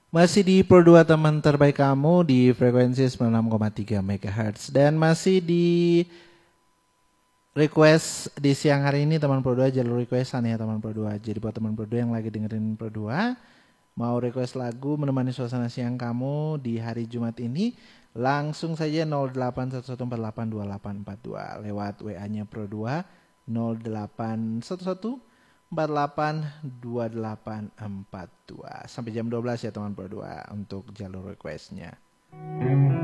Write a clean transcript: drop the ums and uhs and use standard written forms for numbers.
Masih di Pro 2 teman terbaik kamu di frekuensi 96,3 MHz. Dan masih di request di siang hari ini teman Pro 2, jalur requestan ya teman Pro 2. Jadi buat teman Pro 2 yang lagi dengerin Pro 2, mau request lagu menemani suasana siang kamu di hari Jumat ini, langsung saja 0811482842 lewat WA-nya Pro 2 0811482842. Sampai jam 12 ya teman Pro 2 untuk jalur requestnya.